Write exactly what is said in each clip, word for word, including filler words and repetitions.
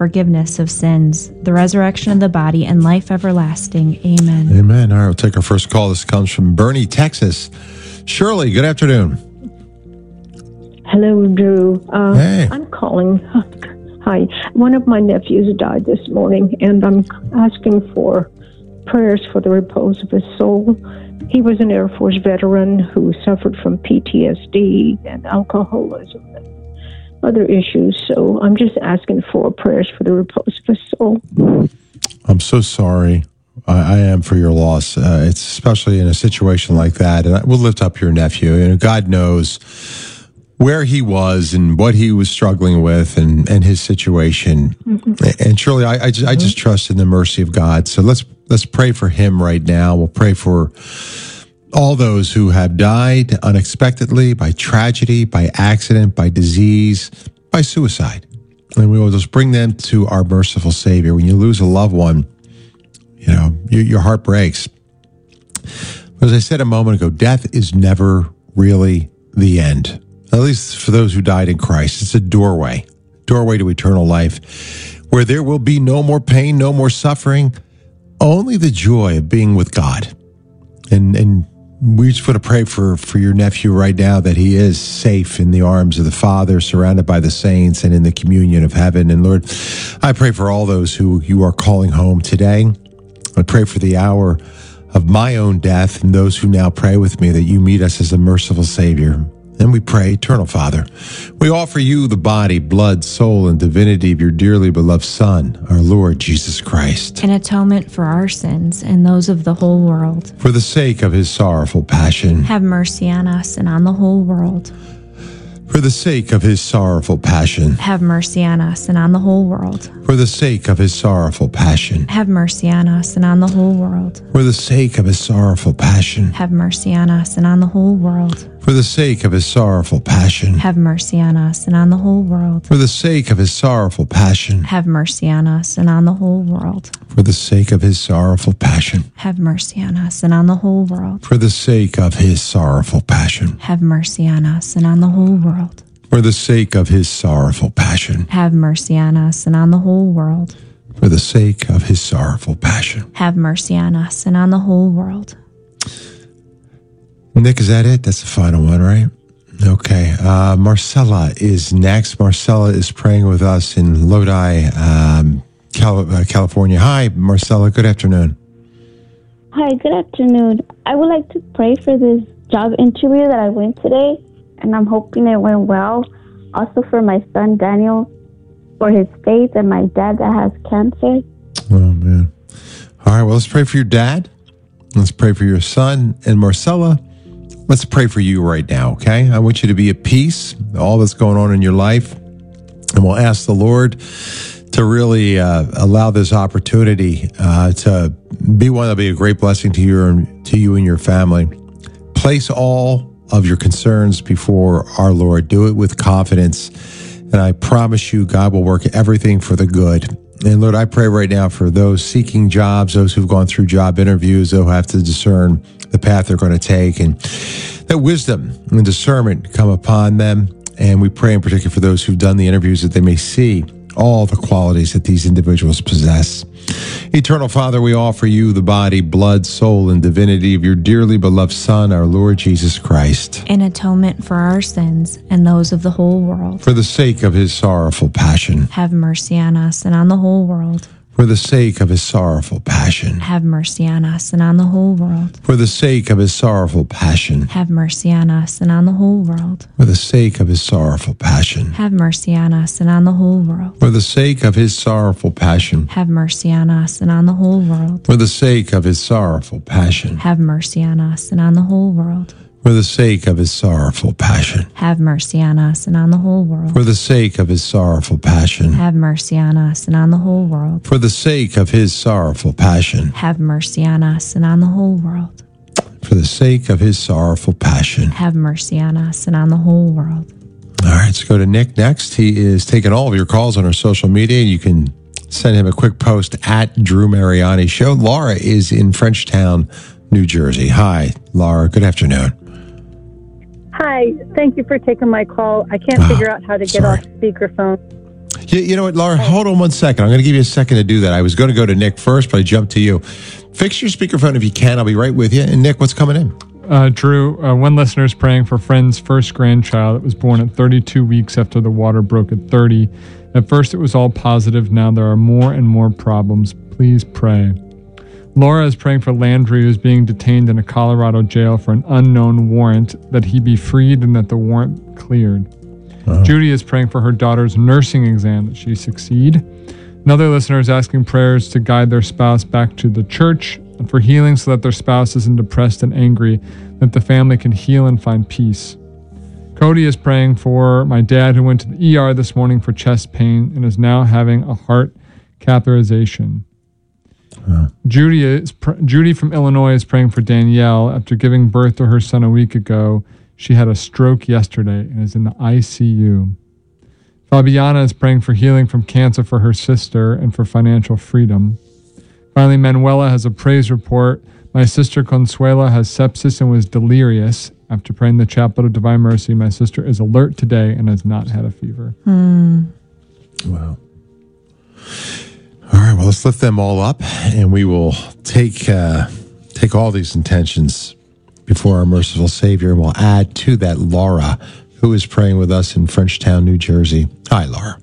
forgiveness of sins, the resurrection of the body, and life everlasting. Amen. Amen. All right, we'll take our first call. This comes from Bernie, Texas. Shirley, good afternoon. Hello, Drew. Uh, Hey. I'm calling. Hi. One of my nephews died this morning, and I'm asking for prayers for the repose of his soul. He was an Air Force veteran who suffered from P T S D and alcoholism and other issues. So I'm just asking for prayers for the repose of his soul. I'm so sorry. I, I am for your loss. Uh, it's especially in a situation like that. And I, we'll lift up your nephew. You know, God knows where he was and what he was struggling with and, and his situation. Mm-hmm. And Shirley, I, I, just, I just trust in the mercy of God. So let's let's pray for him right now. We'll pray for all those who have died unexpectedly, by tragedy, by accident, by disease, by suicide. And we will just bring them to our merciful Savior. When you lose a loved one, you know, your, your heart breaks. As I said a moment ago, death is never really the end. At least for those who died in Christ. It's a doorway, doorway to eternal life, where there will be no more pain, no more suffering, only the joy of being with God. And and we just want to pray for, for your nephew right now that he is safe in the arms of the Father, surrounded by the saints and in the communion of heaven. And Lord, I pray for all those who you are calling home today. I pray for the hour of my own death and those who now pray with me that you meet us as a merciful Savior. And we pray, Eternal Father, we offer you the body, blood, soul, and divinity of your dearly beloved Son, our Lord Jesus Christ. An atonement for our sins and those of the whole world. For the sake of his sorrowful passion. Have mercy on us and on the whole world. For the sake of his sorrowful passion. Have mercy on us and on the whole world. For the sake of his sorrowful passion. Have mercy on us and on the whole world. For the sake of his sorrowful passion. Have mercy on us and on the whole world. For the sake of his sorrowful passion. Have mercy on us and on the whole world. For the sake of his sorrowful passion. Have mercy on us and on the whole world. For the sake of his sorrowful passion. Have mercy on us and on the whole world. For the sake of his sorrowful passion. Have mercy on us and on the whole world. For the sake of his sorrowful passion. Have mercy on us and on the whole world. For the sake of his sorrowful passion. Have mercy on us and on the whole world. Nick, is that it? That's the final one, right? Okay. Uh, Marcella is next. Marcella is praying with us in Lodi, um, Cal- uh, California. Hi, Marcella. Good afternoon. Hi, good afternoon. I would like to pray for this job interview that I went today, and I'm hoping it went well. Also for my son, Daniel, for his faith, and my dad that has cancer. Oh, man. All right. Well, let's pray for your dad. Let's pray for your son. And Marcella, let's pray for you right now, okay? I want you to be at peace, all that's going on in your life. And we'll ask the Lord to really uh, allow this opportunity uh, to be one that'll be a great blessing to you, and, to you and your family. Place all of your concerns before our Lord. Do it with confidence. And I promise you, God will work everything for the good. And Lord, I pray right now for those seeking jobs, those who've gone through job interviews, they'll have to discern the path they're going to take, and that wisdom and discernment come upon them. And we pray in particular for those who've done the interviews that they may see all the qualities that these individuals possess. Eternal Father, we offer you the body, blood, soul, and divinity of your dearly beloved Son, our Lord Jesus Christ. An atonement for our sins and those of the whole world. For the sake of his sorrowful passion. Have mercy on us and on the whole world. For the sake of his sorrowful passion. Have mercy on us and on the whole world. For the sake of his sorrowful passion. Have mercy on us and on the whole world. For the sake of his sorrowful passion. Have mercy on us and on the whole world. For the sake of his sorrowful passion. Have mercy on us and on the whole world. For the sake of his sorrowful passion. Have mercy on us and on the whole world. For the sake of his sorrowful passion. Have mercy on us and on the whole world. For the sake of his sorrowful passion. Have mercy on us and on the whole world. For the sake of his sorrowful passion. Have mercy on us and on the whole world. For the sake of his sorrowful passion. Have mercy on us and on the whole world. All right, let's go to Nick next. He is taking all of your calls on our social media. You can send him a quick post at Drew Mariani Show. Laura is in Frenchtown, New Jersey. Hi, Laura. Good afternoon. Hi, thank you for taking my call. I can't Oh, figure out how to get sorry. off speakerphone. You, you know what, Laura? Hold on one second. I'm going to give you a second to do that. I was going to go to Nick first, but I jumped to you. Fix your speakerphone if you can. I'll be right with you. And Nick, what's coming in? Uh, Drew, uh, one listener is praying for friend's first grandchild that was born at thirty-two weeks after the water broke at thirty. At first, it was all positive. Now there are more and more problems. Please pray. Laura is praying for Landry, who is being detained in a Colorado jail for an unknown warrant, that he be freed and that the warrant cleared. Uh-huh. Judy is praying for her daughter's nursing exam, that she succeed. Another listener is asking prayers to guide their spouse back to the church and for healing so that their spouse isn't depressed and angry, that the family can heal and find peace. Cody is praying for my dad, who went to the E R this morning for chest pain and is now having a heart catheterization. Uh. Judy is pr- Judy from Illinois is praying for Danielle. After giving birth to her son a week ago, she had a stroke yesterday and is in the I C U. Fabiana is praying for healing from cancer for her sister and for financial freedom. Finally, Manuela has a praise report. My sister Consuela has sepsis and was delirious. After praying the Chaplet of Divine Mercy, my sister is alert today and has not had a fever. Hmm. Wow. All right, well, let's lift them all up, and we will take uh, take all these intentions before our merciful Savior, and we'll add to that Laura, who is praying with us in Frenchtown, New Jersey. Hi, Laura.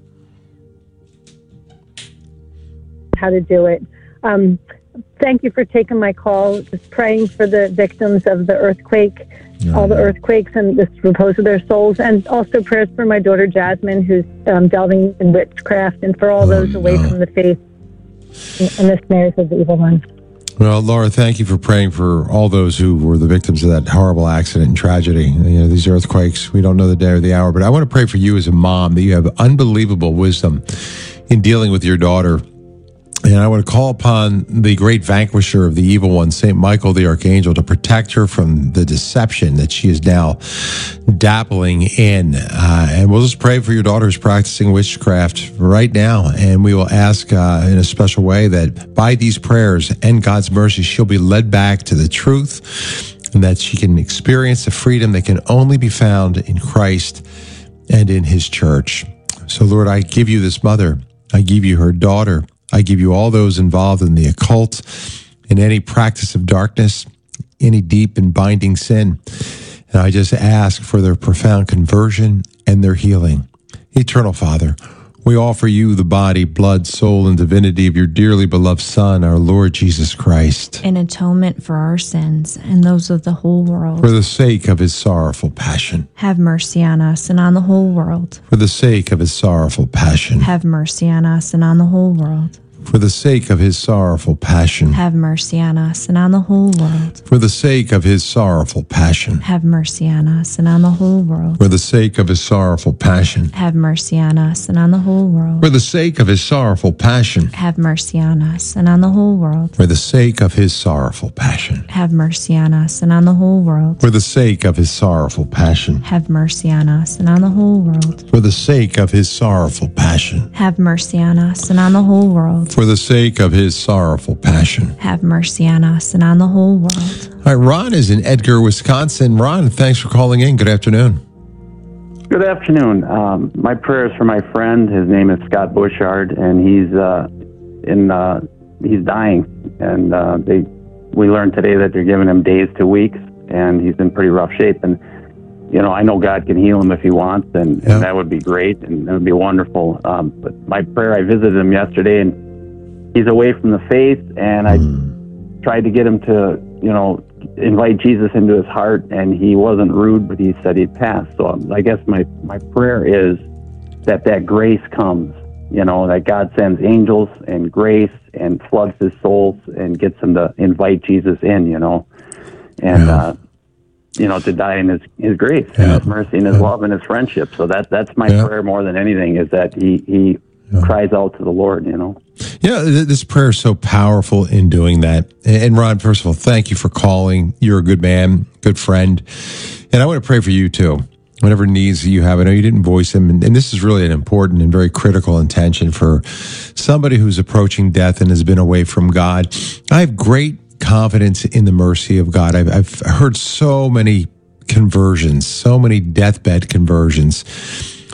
How to do it. Um, thank you for taking my call. Just praying for the victims of the earthquake, oh, all the earthquakes, and the repose of their souls, and also prayers for my daughter Jasmine, who's um, delving in witchcraft, and for all oh, those away no. from the faith and the snares of the evil one. Well, Laura, thank you for praying for all those who were the victims of that horrible accident and tragedy. You know, these earthquakes, we don't know the day or the hour, but I want to pray for you as a mom, that you have unbelievable wisdom in dealing with your daughter. And I want to call upon the great vanquisher of the evil one, Saint Michael the Archangel, to protect her from the deception that she is now dabbling in. Uh, and we'll just pray for your daughter who's practicing witchcraft right now. And we will ask uh, in a special way that by these prayers and God's mercy, she'll be led back to the truth, and that she can experience the freedom that can only be found in Christ and in his church. So, Lord, I give you this mother. I give you her daughter. I give you all those involved in the occult, in any practice of darkness, any deep and binding sin. And I just ask for their profound conversion and their healing. Eternal Father, we offer you the body, blood, soul, and divinity of your dearly beloved Son, our Lord Jesus Christ, in atonement for our sins and those of the whole world. For the sake of his sorrowful passion. Have mercy on us and on the whole world. For the sake of his sorrowful passion. Have mercy on us and on the whole world. For the sake of his sorrowful passion. Have mercy on us and on the whole world. For the sake of his sorrowful passion. Have mercy on us and on the whole world. For the sake of his sorrowful passion. Have mercy on us and on the whole world. For the sake of his sorrowful passion. Have mercy on us and on the whole world. For the sake of his sorrowful passion. Have mercy on us and on the whole world. For the sake of his sorrowful passion. Have mercy on us and on the whole world. For the sake of his sorrowful passion. Have mercy on us and on the whole world. For the sake of his sorrowful passion. Have mercy on us and on the whole world. All right, Ron is in Edgar, Wisconsin. Ron, thanks for calling in. Good afternoon. Good afternoon. Um, my prayers for my friend. His name is Scott Bushard, and he's uh, in uh, he's dying. And uh, they we learned today that they're giving him days to weeks, and he's in pretty rough shape. And you know, I know God can heal him if he wants, and, yeah. and that would be great, and that would be wonderful. Um, but my prayer, I visited him yesterday, and he's away from the faith, and I mm. tried to get him to, you know, invite Jesus into his heart, and he wasn't rude, but he said he'd pass. So um, I guess my, my prayer is that that grace comes, you know, that God sends angels and grace and floods his soul and gets him to invite Jesus in, you know, and, yeah. uh, you know, to die in his, his grace yeah. and his mercy and his yeah. love and his friendship. So that, that's my yeah. prayer more than anything, is that he, he yeah. cries out to the Lord, you know. Yeah, this prayer is so powerful in doing that. And Ron, first of all, thank you for calling. You're a good man, good friend. And I want to pray for you too. Whatever needs you have. I know you didn't voice them. And, and this is really an important and very critical intention for somebody who's approaching death and has been away from God. I have great confidence in the mercy of God. I've, I've heard so many conversions, so many deathbed conversions.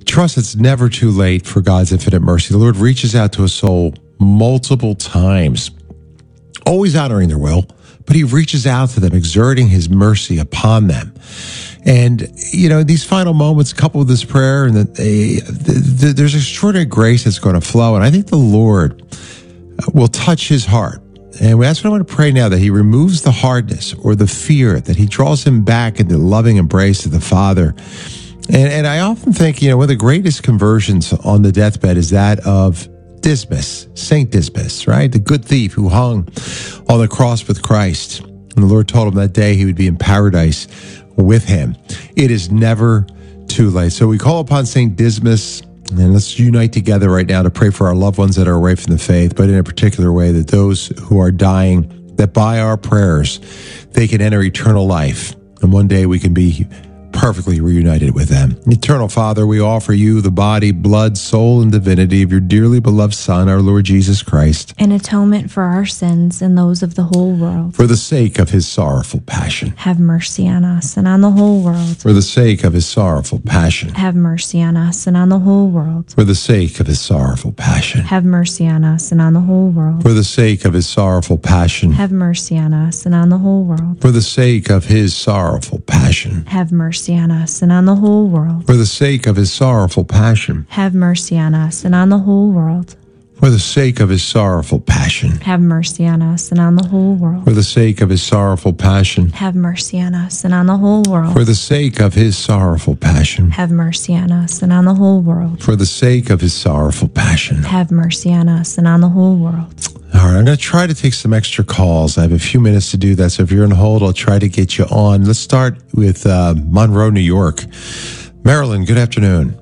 trust it's never too late for God's infinite mercy. The Lord reaches out to a soul multiple times, always honoring their will, but he reaches out to them, exerting his mercy upon them. And, you know, these final moments, coupled with this prayer, and that they, the, the, there's extraordinary grace that's going to flow. And I think the Lord will touch his heart. And that's what I want to pray now, that he removes the hardness or the fear, that he draws him back into the loving embrace of the Father. And, and I often think, you know, one of the greatest conversions on the deathbed is that of Dismas, Saint Dismas, right? The good thief who hung on the cross with Christ. And the Lord told him that day he would be in paradise with him. It is never too late. So we call upon Saint Dismas, and let's unite together right now to pray for our loved ones that are away from the faith, but in a particular way, that those who are dying, that by our prayers, they can enter eternal life. And one day we can be perfectly reunited with them. Eternal Father, we offer you the body, blood, soul, and divinity of your dearly beloved Son, our Lord Jesus Christ, an atonement for our sins and those of the whole world. For the sake of his sorrowful passion. Have mercy on us and on the whole world. For the sake of his sorrowful passion. Have mercy on us and on the whole world. For the sake of his sorrowful passion. Have mercy on us and on the whole world. For the sake of his sorrowful passion. Have mercy on us and on the whole world. For the sake of his sorrowful passion. Have mercy on us and on the whole world. For the sake of his sorrowful passion. Have mercy on us and on the whole world. For the sake of his sorrowful passion. Have mercy on us and on the whole world. For the sake of his sorrowful passion. Have mercy on us and on the whole world. For the sake of his sorrowful passion. Have mercy on us and on the whole world. For the sake of his sorrowful passion. Have mercy on us and on the whole world. All right, I'm going to try to take some extra calls. I have a few minutes to do that, so if you're on hold, I'll try to get you on. Let's start with uh, Monroe, New York. Marilyn, good afternoon.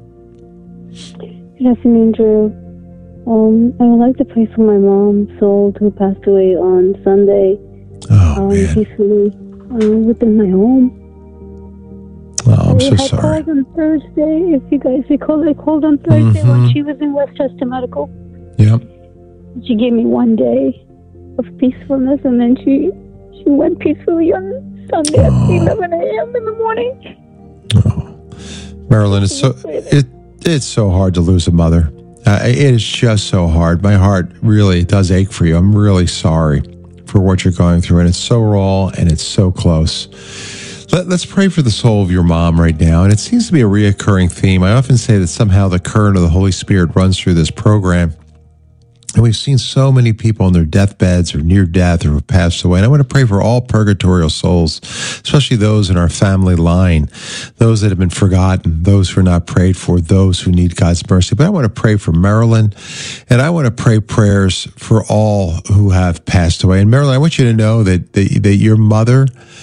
Good afternoon, Drew. Um, I would like to pray for my mom, Soul, who passed away on Sunday. Oh, um, man. Peacefully uh, within my home. Oh, I'm so I sorry. called on Thursday. If you guys recall, I called on Thursday Mhm. when she was in Westchester Medical. Yep. She gave me one day of peacefulness, and then she she went peacefully on Sunday at Oh. eleven a.m. in the morning. Oh. Marilyn, it's so it it's so hard to lose a mother. Uh, it is just so hard. My heart really does ache for you. I'm really sorry for what you're going through, and it's so raw and it's so close. Let, let's pray for the soul of your mom right now. And it seems to be a reoccurring theme. I often say that somehow the current of the Holy Spirit runs through this program. And we've seen so many people on their deathbeds or near death or have passed away. And I want to pray for all purgatorial souls, especially those in our family line, those that have been forgotten, those who are not prayed for, those who need God's mercy. But I want to pray for Marilyn, and I want to pray prayers for all who have passed away. And Marilyn, I want you to know that, that, that your mother,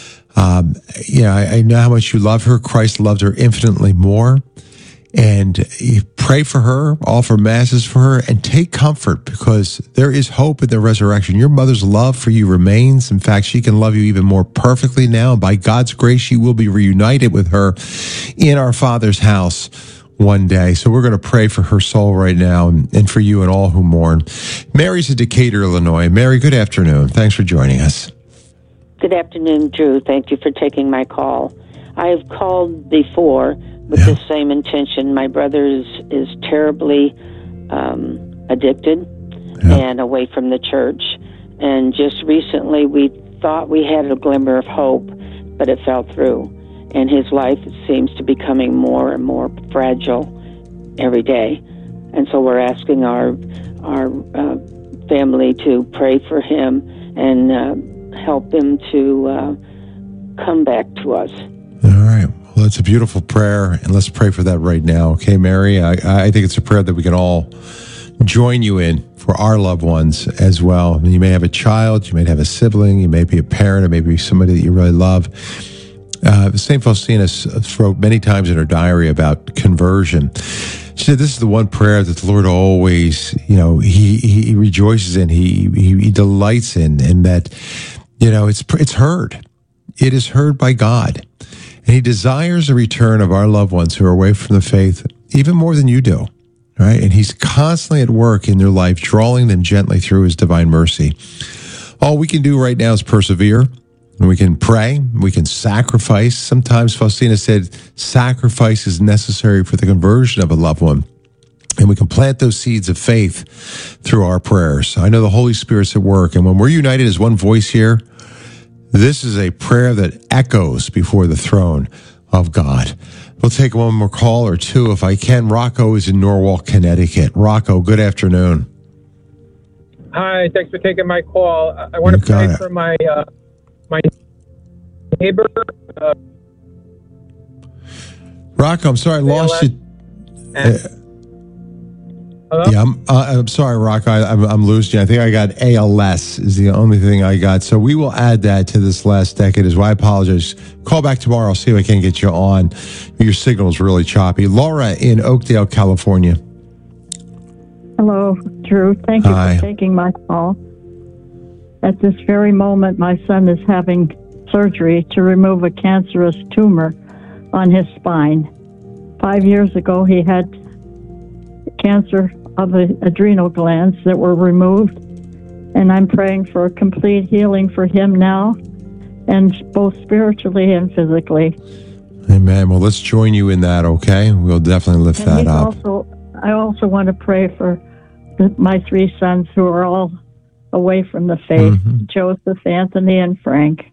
um, you know, I, I know how much you love her. Christ loved her infinitely more. And you pray for her, offer masses for her, and take comfort, because there is hope in the resurrection. Your mother's love for you remains. In fact, she can love you even more perfectly now. And by God's grace, you will be reunited with her in our Father's house one day. So we're going to pray for her soul right now, and, and for you and all who mourn. Mary's in Decatur, Illinois. Mary, good afternoon. Thanks for joining us. Good afternoon, Drew. Thank you for taking my call. I've called before with Yeah. the same intention. My brother is, is terribly um, addicted Yeah. and away from the church. And just recently we thought we had a glimmer of hope, but it fell through. And his life seems to be becoming more and more fragile every day. And so we're asking our, our uh, family to pray for him and uh, help him to uh, come back to us. All right. Well, that's a beautiful prayer, and let's pray for that right now. Okay, Mary? I, I think it's a prayer that we can all join you in for our loved ones as well. You may have a child, you may have a sibling, you may be a parent, or maybe somebody that you really love. Uh, Saint Faustina wrote many times in her diary about conversion. She said, this is the one prayer that the Lord always, you know, he, he rejoices in, he, he, he delights in, and that, you know, it's, it's heard. It is heard by God. And he desires the return of our loved ones who are away from the faith even more than you do, right? And he's constantly at work in their life, drawing them gently through his divine mercy. All we can do right now is persevere And we can pray, we can sacrifice. Sometimes Faustina said sacrifice is necessary for the conversion of a loved one. And we can plant those seeds of faith through our prayers. I know the Holy Spirit's at work. And when we're united as one voice here, this is a prayer that echoes before the throne of God. We'll take one more call or two if I can. Rocco is in Norwalk, Connecticut. Rocco, good afternoon. Hi, thanks for taking my call. I, I want You to pray got it. for my uh, my neighbor. Uh, Rocco, I'm sorry, I lost you. Uh, Hello? yeah, I'm, uh, I'm sorry, Rocco. I, I'm, I'm losing you. I think I got A L S is the only thing I got. So we will add that to this last decade as well. I apologize. Call back tomorrow. I'll see if I can get you on. Your signal is really choppy. Laura in Oakdale, California. Hello, Drew. Thank you Hi. for taking my call. At this very moment, my son is having surgery to remove a cancerous tumor on his spine. Five years ago, he had cancer of the adrenal glands that were removed, and I'm praying for a complete healing for him now, and both spiritually and physically. Amen. Well, let's join you in that, okay? We'll definitely lift And that he's up. also, I also want to pray for the, my three sons who are all away from the faith, Mm-hmm. Joseph, Anthony, and Frank.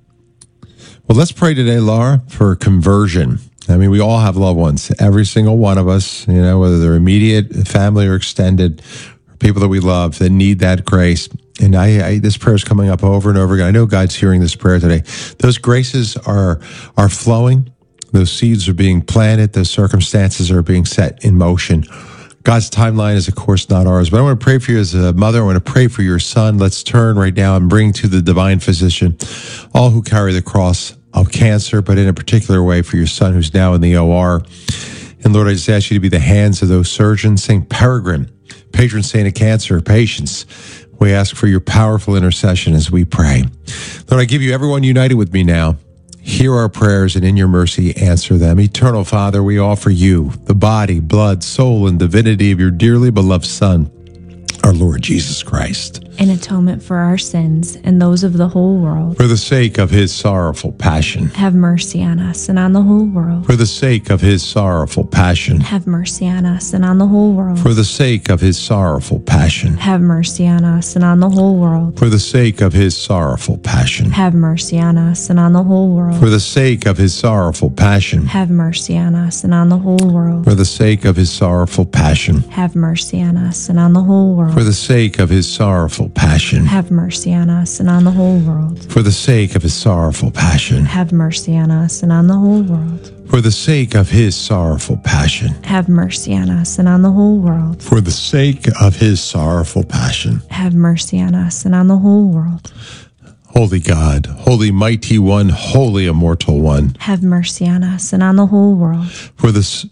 Well, let's pray today, Laura, for conversion. I mean, we all have loved ones, every single one of us, you know, whether they're immediate, family, or extended, or people that we love that need that grace. And I, I this prayer is coming up over and over again. I know God's hearing this prayer today. Those graces are are flowing. Those seeds are being planted. Those circumstances are being set in motion. God's timeline is, of course, not ours. But I want to pray for you as a mother. I want to pray for your son. Let's turn right now and bring to the divine physician all who carry the cross of cancer, but in a particular way for your son who's now in the O R. And Lord, I just ask you to be the hands of those surgeons. Saint Peregrine, patron saint of cancer patients, we ask for your powerful intercession as we pray. Lord, I give you everyone united with me now. Hear our prayers and in your mercy answer them. Eternal Father, we offer you the body, blood, soul, and divinity of your dearly beloved Son, our Lord Jesus Christ. in atonement for our sins and those of the whole world. For the sake of his sorrowful passion. Have mercy on us and on the whole world. For the sake of his sorrowful passion. Have mercy on us and on the whole world. For the sake of his sorrowful passion. Have mercy on us and on the whole world. For the sake of his sorrowful passion. Have mercy on us and on the whole world. For the sake of his sorrowful passion. Have mercy on us and on the whole world. For the sake of his sorrowful passion. Have mercy on us and on the whole world. For the sake of his sorrowful passion. Have mercy on us and on the whole world. For the sake of his sorrowful passion. Have mercy on us and on the whole world. For the sake of his sorrowful passion. Have mercy on us and on the whole world. For the sake of his sorrowful passion. Have mercy on us and on the whole world. Holy God, holy mighty one, holy immortal one. Have mercy on us and on the whole world. For this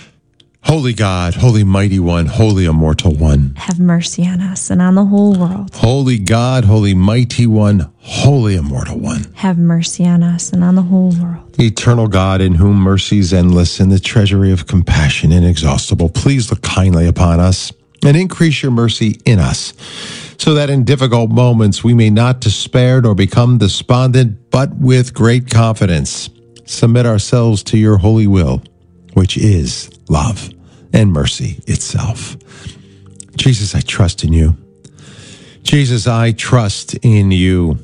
holy God, holy mighty one, holy immortal one. Have mercy on us and on the whole world. Holy God, holy mighty one, holy immortal one. Have mercy on us and on the whole world. Eternal God, in whom mercy is endless and the treasury of compassion inexhaustible, please look kindly upon us and increase your mercy in us, so that in difficult moments we may not despair nor become despondent, but with great confidence submit ourselves to your holy will, which is love and mercy itself. Jesus, I trust in you. Jesus, I trust in you.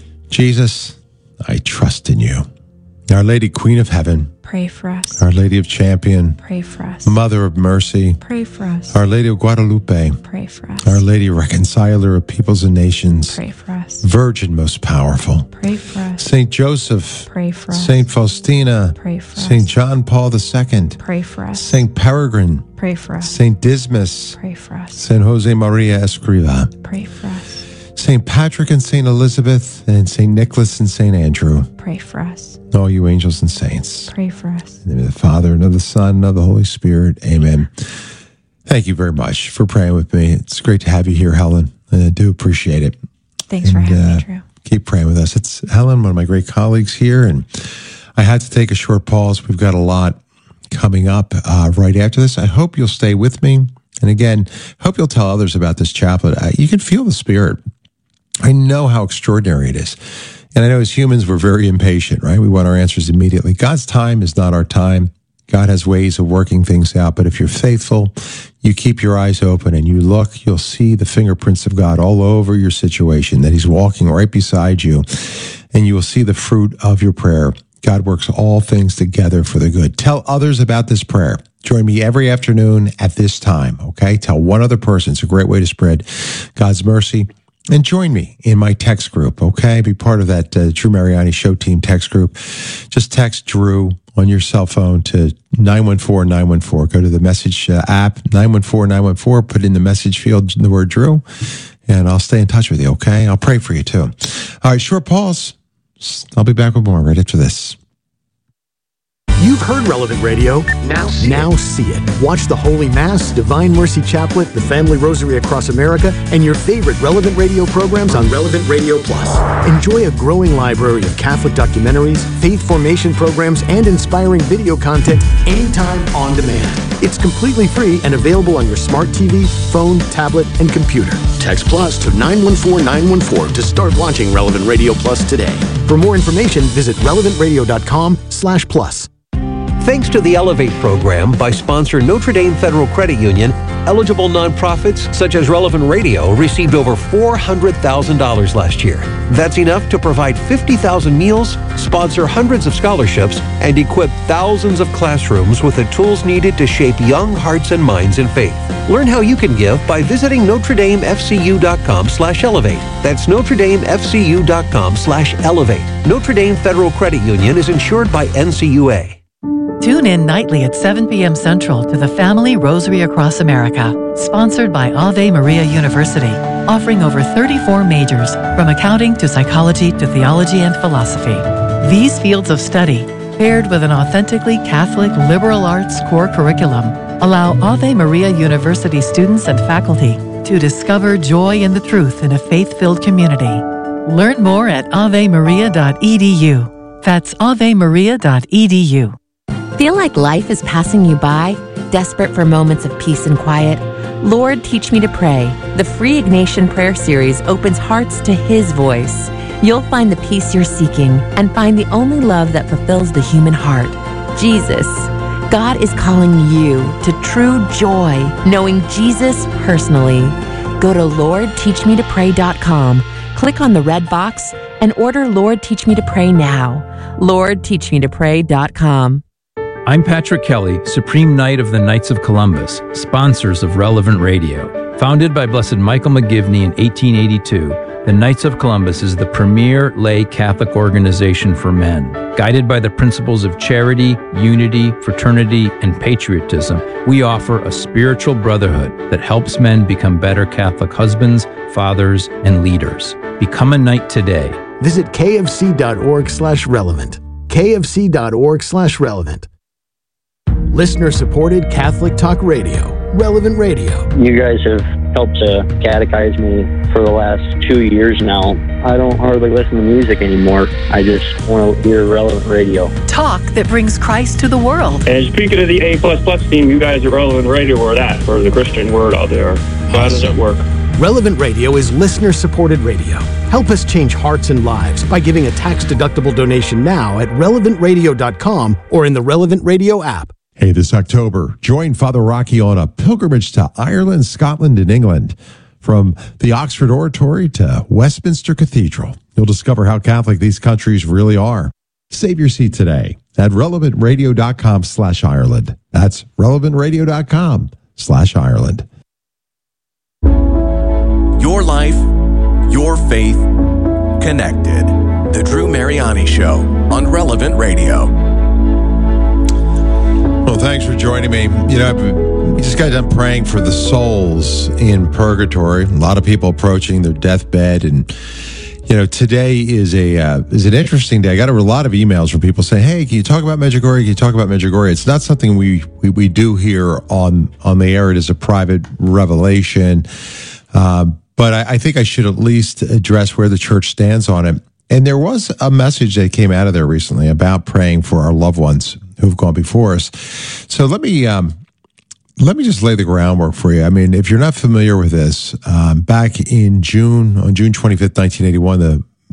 Jesus, I trust in you. Our Lady, Queen of Heaven, Pray for us. Our Lady of Champion, Pray for us. Mother of Mercy, Pray for us. Our Lady of Guadalupe, Pray for us. Our Lady, Reconciler of peoples and nations, Pray for us. Virgin most powerful, Pray for us. Saint Joseph, Pray for us. Saint Faustina, Pray for us. Saint John Paul the Second, Pray for us. Saint Peregrine, Pray for us. Saint Dismas, Pray for us. Saint Jose Maria Escriva, Pray for us. Saint Patrick and Saint Elizabeth, and Saint Nicholas and Saint Andrew, Pray for us. all you angels and saints. Pray for us. In the name of the Father, and of the Son, and of the Holy Spirit. Amen. Thank you very much for praying with me. It's great to have you here, Helen. And I do appreciate it. Thanks for And, having uh, me, Drew. Keep praying with us. It's Helen, one of my great colleagues here, and I had to take a short pause. We've got a lot coming up uh, right after this. I hope you'll stay with me. And again, hope you'll tell others about this chaplet. Uh, you can feel the Spirit. I know how extraordinary it is. And I know as humans, we're very impatient, right? We want our answers immediately. God's time is not our time. God has ways of working things out. But if you're faithful, you keep your eyes open and you look, you'll see the fingerprints of God all over your situation, that he's walking right beside you. And you will see the fruit of your prayer. God works all things together for the good. Tell others about this prayer. Join me every afternoon at this time, okay? Tell one other person. It's a great way to spread God's mercy. And join me in my text group, okay? Be part of that uh, Drew Mariani Show Team text group. Just text Drew on your cell phone to nine one four nine one four. Go to the message uh, app, nine one four nine one four, put in the message field the word Drew, and I'll stay in touch with you, okay? I'll pray for you too. All right, short pause. I'll be back with more right after this. You've heard Relevant Radio. Now see, now it. see it. Watch the Holy Mass, Divine Mercy Chaplet, the Family Rosary Across America, and your favorite Relevant Radio programs on Relevant Radio Plus. Enjoy a growing library of Catholic documentaries, faith formation programs, and inspiring video content anytime on demand. It's completely free and available on your smart T V, phone, tablet, and computer. Text Plus to nine one four nine one four to start watching Relevant Radio Plus today. For more information, visit relevant radio dot com slash plus. Thanks to the Elevate program by sponsor Notre Dame Federal Credit Union, eligible nonprofits such as Relevant Radio received over four hundred thousand dollars last year. That's enough to provide fifty thousand meals, sponsor hundreds of scholarships, and equip thousands of classrooms with the tools needed to shape young hearts and minds in faith. Learn how you can give by visiting notre dame f c u dot com slash elevate. That's notre dame f c u dot com slash elevate. Notre Dame Federal Credit Union is insured by N C U A. Tune in nightly at seven p.m. Central to the Family Rosary Across America, sponsored by Ave Maria University, offering over thirty-four majors, from accounting to psychology to theology and philosophy. These fields of study, paired with an authentically Catholic liberal arts core curriculum, allow Ave Maria University students and faculty to discover joy in the truth in a faith-filled community. Learn more at ave maria dot e d u. That's ave maria dot e d u. Feel like life is passing you by? Desperate for moments of peace and quiet? Lord, Teach Me to Pray. The free Ignatian Prayer Series opens hearts to His voice. You'll find the peace you're seeking and find the only love that fulfills the human heart, Jesus. God is calling you to true joy, knowing Jesus personally. Go to lord teach me to pray dot com, click on the red box, and order Lord Teach Me to Pray now. lord teach me to pray dot com. I'm Patrick Kelly, Supreme Knight of the Knights of Columbus, sponsors of Relevant Radio. Founded by Blessed Michael McGivney in eighteen eighty-two, the Knights of Columbus is the premier lay Catholic organization for men. Guided by the principles of charity, unity, fraternity, and patriotism, we offer a spiritual brotherhood that helps men become better Catholic husbands, fathers, and leaders. Become a knight today. Visit k f c dot org slash relevant. k f c dot org slash relevant. Listener-supported Catholic Talk Radio, Relevant Radio. You guys have helped to catechize me for the last two years now. I don't hardly listen to music anymore. I just want to hear Relevant Radio. Talk that brings Christ to the world. And speaking of the A plus plus team, you guys are Relevant Radio or that for the Christian word out there. So how does it work? Relevant Radio is listener-supported radio. Help us change hearts and lives by giving a tax-deductible donation now at relevant radio dot com or in the Relevant Radio app. Hey, this October, join Father Rocky on a pilgrimage to Ireland, Scotland, and England. From the Oxford Oratory to Westminster Cathedral, you'll discover how Catholic these countries really are. Save your seat today at relevant radio dot com slash Ireland. That's relevant radio dot com slash Ireland. Your life, your faith, connected. The Drew Mariani Show on Relevant Radio. Well, thanks for joining me. You know, we just got done praying for the souls in purgatory. A lot of people approaching their deathbed, and you know, today is a uh, is an interesting day. I got a lot of emails from people saying, "Hey, can you talk about Medjugorje? Can you talk about Medjugorje?" It's not something we we, we do here on on the air. It is a private revelation, uh, but I, I think I should at least address where the church stands on it. And there was a message that came out of there recently about praying for our loved ones who've gone before us. So let me um, let me just lay the groundwork for you. I mean, if you're not familiar with this, um, back in June, on June twenty-fifth, nineteen eighty-one, the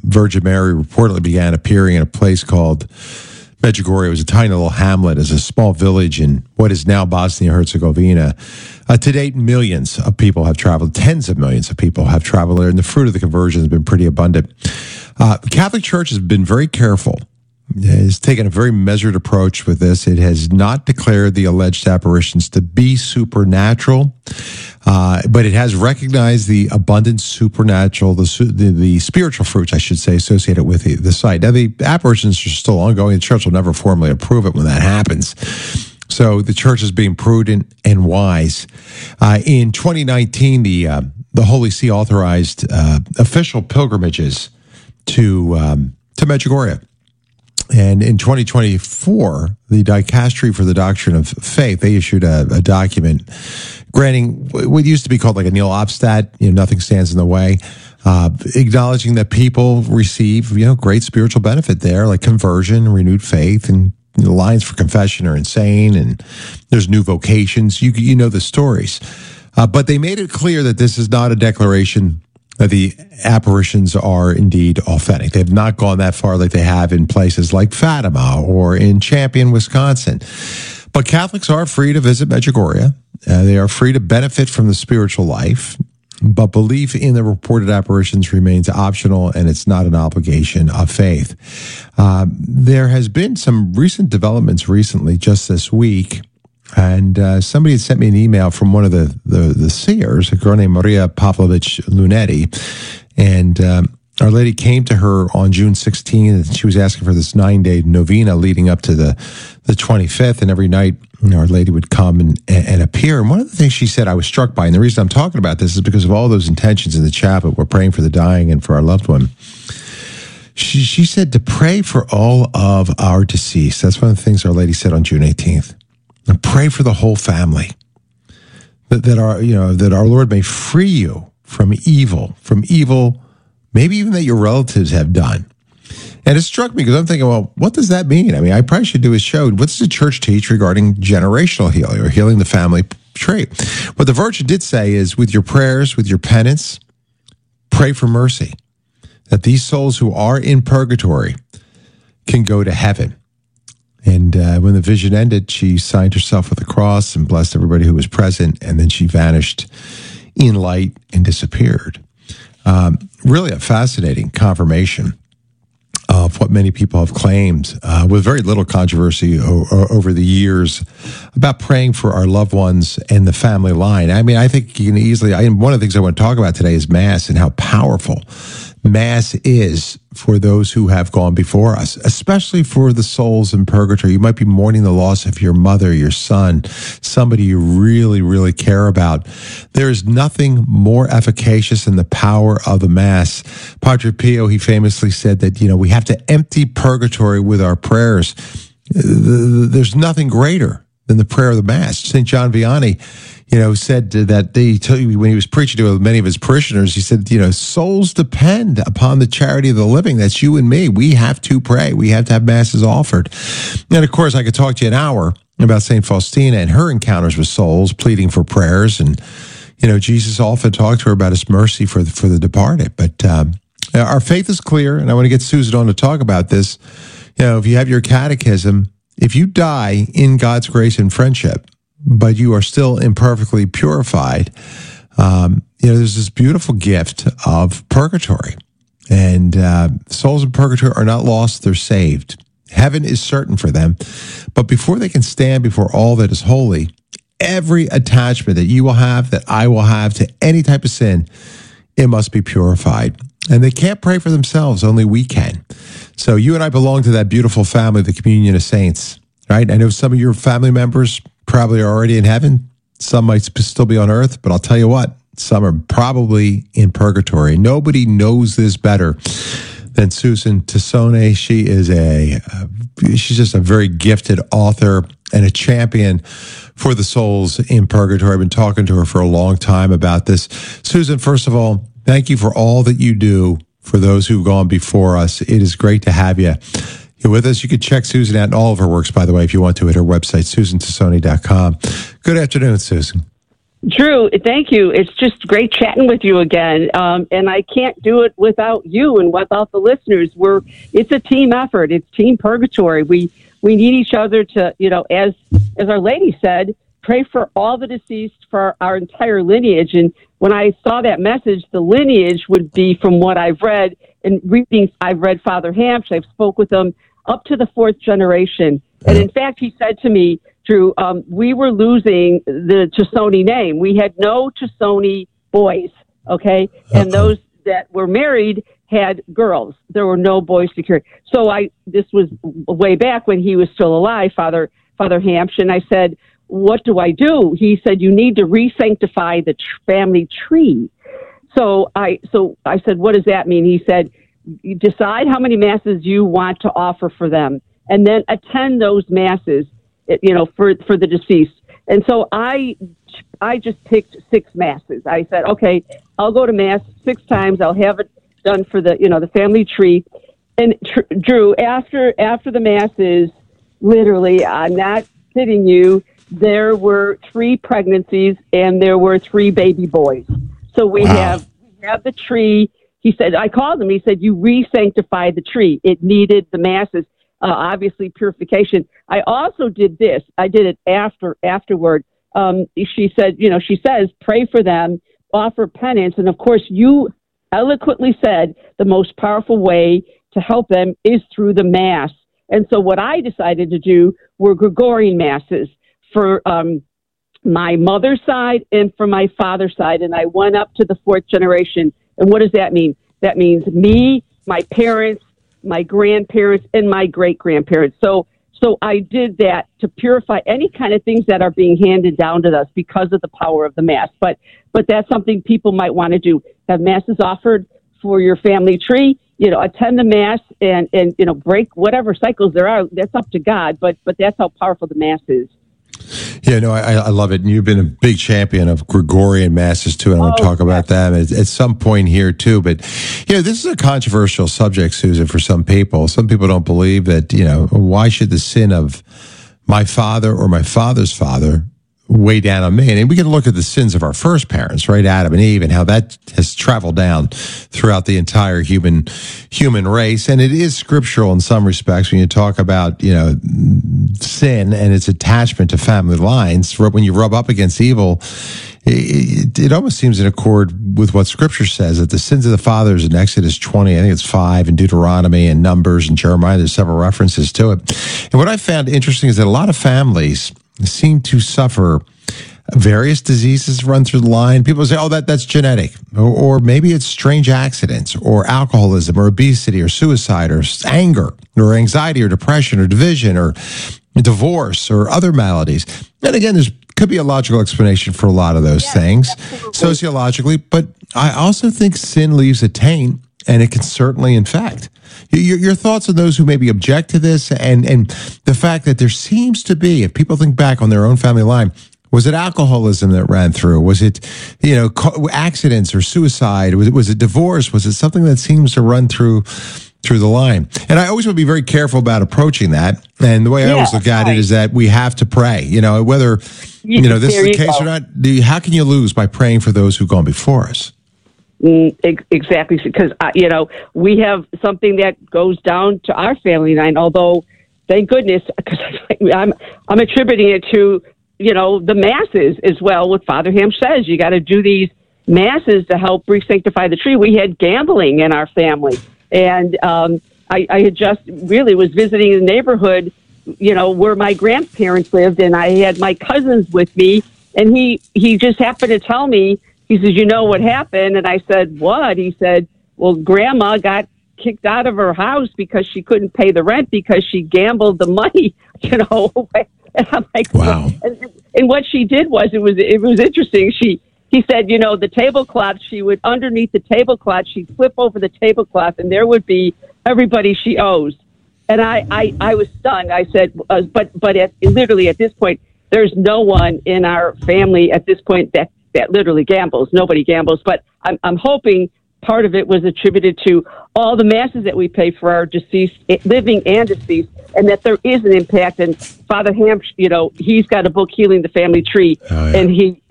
Virgin Mary reportedly began appearing in a place called Medjugorje. It was a tiny little hamlet, as a small village in what is now Bosnia-Herzegovina. Uh, to date, millions of people have traveled. Tens of millions of people have traveled there, and the fruit of the conversion has been pretty abundant. Uh, the Catholic Church has been very careful. It has taken a very measured approach with this. It has not declared the alleged apparitions to be supernatural, uh, but it has recognized the abundant supernatural, the, the the spiritual fruits, I should say, associated with the, the site. Now, the apparitions are still ongoing. The church will never formally approve it when that happens. So the church is being prudent and wise. Uh, in twenty nineteen, the uh, the Holy See authorized uh, official pilgrimages to um, to Medjugorje. And in twenty twenty-four, the Dicastery for the Doctrine of Faith, they issued a, a document granting what used to be called like a nil obstat, you know, nothing stands in the way, uh, acknowledging that people receive, you know, great spiritual benefit there, like conversion, renewed faith, and you know, lines for confession are insane, and there's new vocations. You, you know the stories. Uh, but they made it clear that this is not a declaration that the apparitions are indeed authentic. They have not gone that far like they have in places like Fatima or in Champion, Wisconsin. But Catholics are free to visit Medjugorje. Uh, they are free to benefit from the spiritual life, but belief in the reported apparitions remains optional, and it's not an obligation of faith. Uh, there has been some recent developments recently, just this week, and uh, somebody had sent me an email from one of the, the, the seers, a girl named Maria Pavlovich Lunetti, and um, Our Lady came to her on June sixteenth, and she was asking for this nine-day novena leading up to the, the twenty-fifth, and every night, you know, Our Lady would come and, and appear. And one of the things she said I was struck by, and the reason I'm talking about this is because of all those intentions in the chapel. We're praying for the dying and for our loved one. She, she said to pray for all of our deceased. That's one of the things Our Lady said on June eighteenth. And pray for the whole family. That, that our, you know, that our Lord may free you from evil, from evil, maybe even that your relatives have done. And it struck me because I'm thinking, well, what does that mean? I mean, I probably should do a show. What does the church teach regarding generational healing or healing the family tree? What the Virgin did say is, with your prayers, with your penance, pray for mercy, that these souls who are in purgatory can go to heaven. And uh, when the vision ended, she signed herself with the cross and blessed everybody who was present, and then she vanished in light and disappeared. Um, really a fascinating confirmation of what many people have claimed, uh, with very little controversy o- o- over the years, about praying for our loved ones and the family line. I mean, I think you can easily, I, one of the things I want to talk about today is Mass and how powerful Mass is for those who have gone before us, especially for the souls in purgatory. You might be mourning the loss of your mother, your son, somebody you really, really care about. There is nothing more efficacious than the power of the Mass. Padre Pio, he famously said that, you know, we have to empty purgatory with our prayers. There's nothing greater than the prayer of the Mass. Saint John Vianney, you know, said that they told you when he was preaching to many of his parishioners, he said, you know, souls depend upon the charity of the living. That's you and me. We have to pray. We have to have masses offered. And of course, I could talk to you an hour about Saint Faustina and her encounters with souls, pleading for prayers. And, you know, Jesus often talked to her about his mercy for the, for the departed. But um, our faith is clear, and I want to get Susan on to talk about this. You know, if you have your catechism, if you die in God's grace and friendship, but you are still imperfectly purified, um, you know, there's this beautiful gift of purgatory. And uh, souls in purgatory are not lost, they're saved. Heaven is certain for them. But before they can stand before all that is holy, every attachment that you will have, that I will have to any type of sin, it must be purified. And they can't pray for themselves, only we can. So you and I belong to that beautiful family, the communion of saints, right? I know some of your family members probably are already in heaven. Some might still be on earth, but I'll tell you what, some are probably in purgatory. Nobody knows this better than Susan Tassone. She is a, uh, she's just a very gifted author and a champion for the souls in purgatory. I've been talking to her for a long time about this. Susan, first of all, thank you for all that you do for those who've gone before us. It is great to have you with us. You can check Susan out and all of her works, by the way, if you want to, at her website, susan tassone dot com. Good afternoon, Susan. Drew, thank you. It's just great chatting with you again. Um, and I can't do it without you and without the listeners. We're, it's a team effort. It's team purgatory. We, we need each other to, you know, as, as Our Lady said, pray for all the deceased, for our entire lineage. And when I saw that message, the lineage would be from what I've read and reading. I've read Father Hampsh. I've spoke with him up to the fourth generation. And in fact, he said to me, Drew, um, we were losing the Chisoni name. We had no Chisoni boys, okay? And those that were married had girls. There were no boys to carry. So I, this was way back when he was still alive, Father Father Hampsh, and I said, what do I do? He said, you need to re-sanctify the tr- family tree. So I, so I said, what does that mean? He said, you decide how many masses you want to offer for them, and then attend those masses, you know, for, for the deceased. And so I, I just picked six masses. I said, okay, I'll go to mass six times. I'll have it done for the, you know, the family tree. And tr- Drew, after, after the masses, literally, I'm not kidding you, there were three pregnancies and there were three baby boys. So we wow. have, we have the tree. He said, I called him. He said, you re-sanctified the tree. It needed the masses. Uh, obviously purification. I also did this. I did it after, afterward. Um, she said, you know, she says, pray for them, offer penance. And of course, you eloquently said the most powerful way to help them is through the Mass. And so what I decided to do were Gregorian Masses for um, my mother's side and for my father's side. And I went up to the fourth generation. And what does that mean? That means me, my parents, my grandparents, and my great-grandparents. So so I did that to purify any kind of things that are being handed down to us because of the power of the Mass. But but that's something people might want to do. Have Masses offered for your family tree, you know, attend the Mass and, and you know, break whatever cycles there are. That's up to God, but but that's how powerful the Mass is. Yeah, no, I, I love it. And you've been a big champion of Gregorian Masses, too. And I want to oh, talk about that at, at some point here, too. But, you know, this is a controversial subject, Susan, for some people. Some people don't believe that, you know, why should the sin of my father or my father's father weigh down on me? And we can look at the sins of our first parents, right? Adam and Eve, and how that has traveled down throughout the entire human human race. And it is scriptural in some respects when you talk about, you know, sin and its attachment to family lines. When you rub up against evil, it, it almost seems in accord with what Scripture says, that the sins of the fathers in Exodus twenty, I think it's five, and Deuteronomy and Numbers and Jeremiah, there's several references to it. And what I found interesting is that a lot of families seem to suffer various diseases run through the line. People say, oh, that that's genetic. Or, or maybe it's strange accidents or alcoholism or obesity or suicide or anger or anxiety or depression or division or divorce or other maladies. And again, there's could be a logical explanation for a lot of those yeah, things absolutely. Sociologically, but I also think sin leaves a taint, and it can certainly infect. Your, your thoughts on those who maybe object to this, and, and the fact that there seems to be, if people think back on their own family line, was it alcoholism that ran through? Was it, you know, accidents or suicide? Was it, was it divorce? Was it something that seems to run through through the line? And I always would be very careful about approaching that. And the way I yeah, always look at right. it is that we have to pray. You know, whether you, you know this is the case go. or not. Do you, how can you lose by praying for those who've gone before us? Mm, exactly, because uh, you know we have something that goes down to our family line. Although, thank goodness, because I'm I'm attributing it to you know the masses as well. What Father Hampsh says, you got to do these masses to help re-sanctify the tree. We had gambling in our family, and um, I, I had just really was visiting the neighborhood, you know, where my grandparents lived, and I had my cousins with me, and he he just happened to tell me. He says, you know what happened? And I said, what? He said, well, Grandma got kicked out of her house because she couldn't pay the rent because she gambled the money, you know. And I'm like, wow. And, and what she did was, it was it was interesting. She He said, you know, the tablecloth, she would, underneath the tablecloth, she'd flip over the tablecloth, and there would be everybody she owes. And I, I, I was stunned. I said, uh, but but at, literally at this point, there's no one in our family at this point that that literally gambles. Nobody gambles, but I'm, I'm hoping part of it was attributed to all the masses that we pay for our deceased, living and deceased, and that there is an impact. And Father Hampsh, you know, he's got a book, Healing the Family Tree, oh, yeah. and he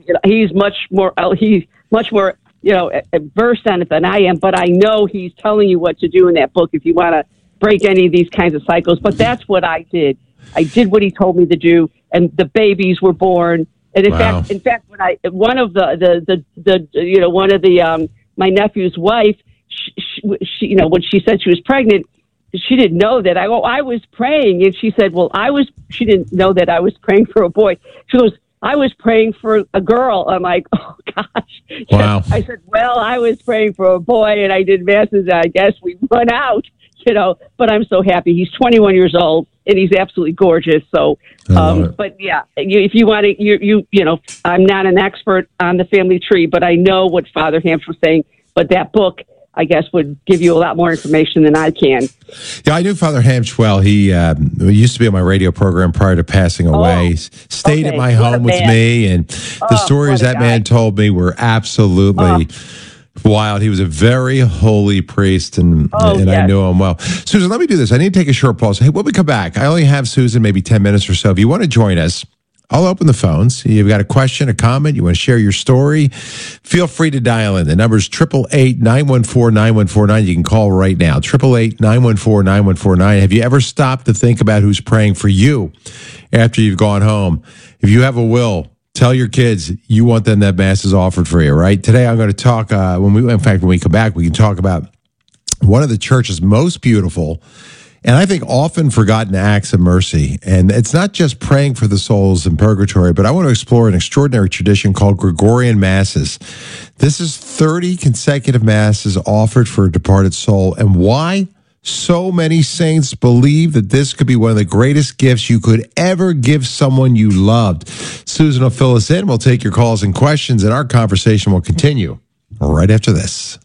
you know, he's much more, uh, he's much more, you know, versed on it than I am, but I know he's telling you what to do in that book if you want to break any of these kinds of cycles. But that's what I did. I did what he told me to do, and the babies were born. And in Wow. fact, in fact, when I, one of the, the, the, the you know, one of the, um, my nephew's wife, she, she, you know, when she said she was pregnant, she didn't know that. I go, I was praying. And she said, well, I was, she didn't know that I was praying for a boy. She goes, I was praying for a girl. I'm like, oh gosh. Wow. I said, well, I was praying for a boy and I did masses. And I guess we went out, you know, but I'm so happy. He's twenty-one years old and he's absolutely gorgeous. So, um, but yeah, you, if you want to, you, you, you know, I'm not an expert on the family tree, but I know what Father Hamps was saying, but that book, I guess, would give you a lot more information than I can. Yeah, I knew Father Hamps well. He, um, he used to be on my radio program prior to passing away. Oh, Stayed okay. at my What a home with man. me, and the Oh, stories what a that guy. man told me were absolutely wild. He was a very holy priest, and, Oh, and I yes. knew him well. Susan, let me do this. I need to take a short pause. Hey, when we come back, I only have Susan maybe ten minutes or so. If you want to join us, I'll open the phones. You've got a question, a comment, you want to share your story, feel free to dial in. The number is eight eight eight, nine one four, nine one four nine. You can call right now, eight eight eight, nine one four, nine one four nine. Have you ever stopped to think about who's praying for you after you've gone home? If you have a will, tell your kids you want them that mass is offered for you, right? Today I'm going to talk, uh, when we, in fact, when we come back, we can talk about one of the church's most beautiful and I think often forgotten acts of mercy. And it's not just praying for the souls in purgatory, but I want to explore an extraordinary tradition called Gregorian Masses. This is thirty consecutive masses offered for a departed soul. And why so many saints believe that this could be one of the greatest gifts you could ever give someone you loved. Susan will fill us in. We'll take your calls and questions, and our conversation will continue right after this.